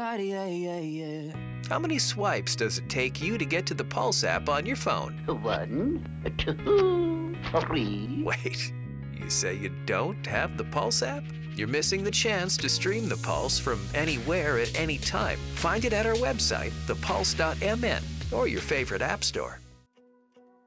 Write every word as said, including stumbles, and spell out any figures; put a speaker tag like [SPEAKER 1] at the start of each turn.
[SPEAKER 1] yeah, yeah, yeah.
[SPEAKER 2] How many swipes does it take you to get to the Pulse app on your phone?
[SPEAKER 3] One, two, three.
[SPEAKER 2] Wait, you say you don't have the Pulse app? You're missing the chance to stream the Pulse from anywhere at any time. Find it at our website, the pulse dot m n, or your favorite app store.